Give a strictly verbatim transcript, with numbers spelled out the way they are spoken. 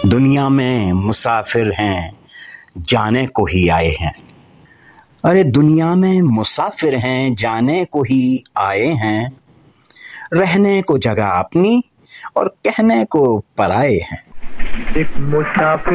दुनिया में मुसाफिर हैं, जाने को ही आए हैं। अरे दुनिया में मुसाफिर हैं, जाने को ही आए हैं। रहने को जगह अपनी और कहने को पराए हैं। एक मुसाफिर